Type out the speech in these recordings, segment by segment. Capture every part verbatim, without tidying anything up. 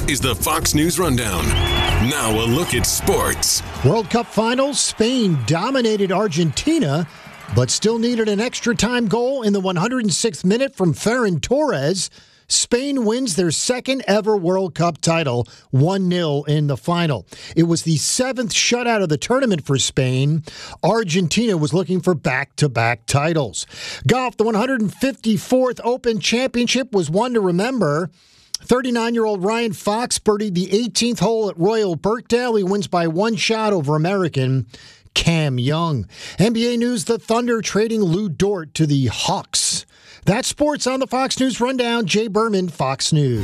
is the Fox News Rundown. Now a look at sports. World Cup Finals, Spain dominated Argentina, but still needed an extra time goal in the one hundred sixth minute from Ferran Torres. Spain wins their second ever World Cup title, one nil in the final. It was the seventh shutout of the tournament for Spain. Argentina was looking for back-to-back titles. Golf, the one hundred fifty-fourth Open Championship was one to remember. thirty-nine-year-old Ryan Fox birdied the eighteenth hole at Royal Birkdale. He wins by one shot over American Cam Young. N B A news, the Thunder trading Lou Dort to the Hawks. That's sports on the Fox News Rundown. Jay Berman, Fox News.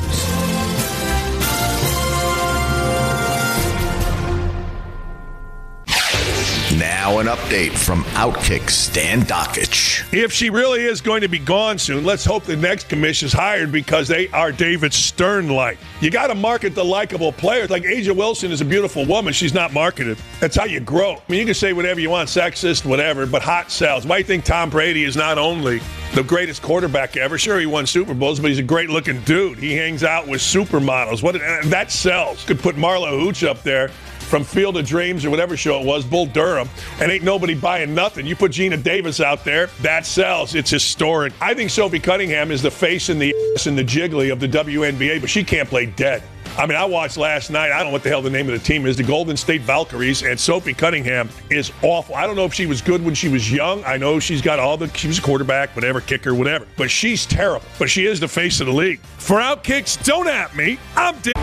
Now an update from Outkick Stan Dakich. If she really is going to be gone soon, let's hope the next commission is hired because they are David Stern-like. You got to market the likable players. Like Aja Wilson is a beautiful woman. She's not marketed. That's how you grow. I mean, you can say whatever you want, sexist, whatever, but hot sells. Why do you think Tom Brady is not only the greatest quarterback ever? Sure, he won Super Bowls, but he's a great-looking dude. He hangs out with supermodels. What that sells. Could put Marla Hooch up there from Field of Dreams or whatever show it was, Bull Durham, and ain't nobody buying nothing. You put Gina Davis out there, that sells. It's historic. I think Sophie Cunningham is the face and the ass and the jiggly of the W N B A, but she can't play dead. I mean, I watched last night. I don't know what the hell the name of the team is, the Golden State Valkyries, and Sophie Cunningham is awful. I don't know if she was good when she was young. I know she's got all the, she was a quarterback, whatever, kicker, whatever. But she's terrible. But she is the face of the league. For Outkicks, don't at me. I'm dead.